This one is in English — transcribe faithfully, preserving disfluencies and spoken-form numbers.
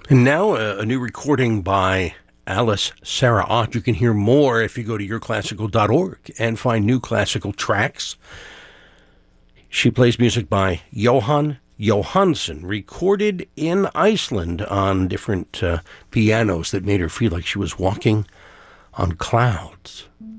And now a, a new recording by Alice Sarah Ott. You can hear more if you go to your classical dot org and find new classical tracks. She plays music by Jóhann Jóhannsson, recorded in Iceland on different uh, pianos that made her feel like she was walking on clouds.